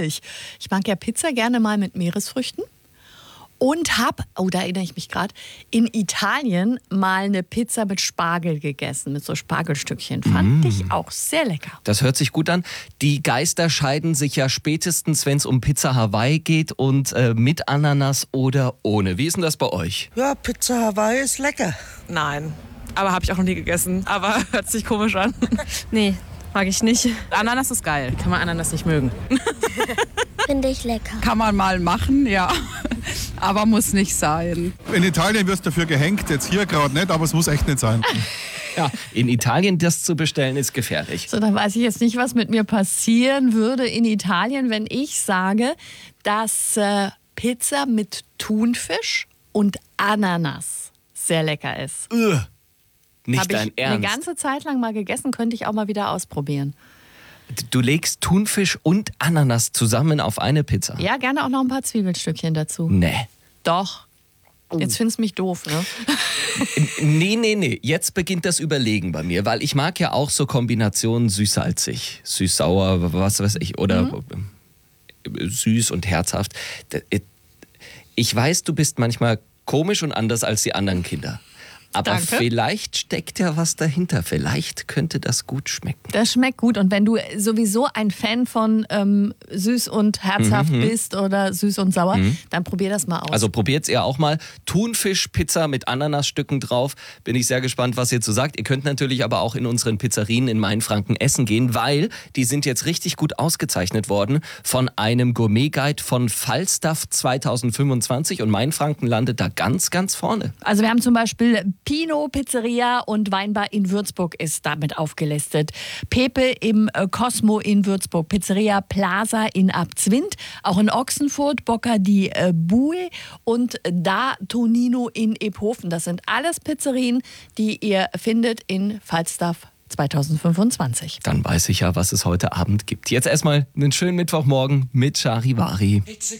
Milch. Ich mag ja Pizza gerne mal mit Meeresfrüchten. Und da erinnere ich mich gerade, in Italien mal eine Pizza mit Spargel gegessen, mit so Spargelstückchen. Fand ich auch sehr lecker. Das hört sich gut an. Die Geister scheiden sich ja spätestens, wenn es um Pizza Hawaii geht und mit Ananas oder ohne. Wie ist denn das bei euch? Ja, Pizza Hawaii ist lecker. Nein, aber habe ich auch noch nie gegessen. Aber hört sich komisch an. Nee, mag ich nicht. Ananas ist geil. Kann man Ananas nicht mögen? Finde ich lecker. Kann man mal machen, ja. Aber muss nicht sein. In Italien wirst du dafür gehängt, jetzt hier gerade nicht, aber es muss echt nicht sein. Ja, in Italien das zu bestellen ist gefährlich. So, dann weiß ich jetzt nicht, was mit mir passieren würde in Italien, wenn ich sage, dass Pizza mit Thunfisch und Ananas sehr lecker ist. Nicht Habe dein ich Ernst. eine ganze Zeit lang mal gegessen, könnte ich auch mal wieder ausprobieren. Du legst Thunfisch und Ananas zusammen auf eine Pizza? Ja, gerne auch noch ein paar Zwiebelstückchen dazu. Nee. Doch. Jetzt findest du mich doof, ne? Nee. Jetzt beginnt das Überlegen bei mir, weil ich mag ja auch so Kombinationen süß-salzig, süß-sauer, was weiß ich, oder süß und herzhaft. Ich weiß, du bist manchmal komisch und anders als die anderen Kinder. Aber Danke. Vielleicht steckt ja was dahinter. Vielleicht könnte das gut schmecken. Das schmeckt gut. Und wenn du sowieso ein Fan von süß und herzhaft bist oder süß und sauer, dann probier das mal aus. Also probiert's ihr auch mal. Thunfischpizza mit Ananasstücken drauf. Bin ich sehr gespannt, was ihr zu sagt. Ihr könnt natürlich aber auch in unseren Pizzerien in Mainfranken essen gehen, weil die sind jetzt richtig gut ausgezeichnet worden von einem Gourmet-Guide von Falstaff 2025. Und Mainfranken landet da ganz, ganz vorne. Also wir haben zum Beispiel Pino Pizzeria und Weinbar in Würzburg ist damit aufgelistet. Pepe im Cosmo in Würzburg, Pizzeria Plaza in Abzwind, auch in Ochsenfurt, Bocca di Bue und Da Tonino in Ephofen. Das sind alles Pizzerien, die ihr findet in Falstaff 2025. Dann weiß ich ja, was es heute Abend gibt. Jetzt erstmal einen schönen Mittwochmorgen mit Charivari. It's a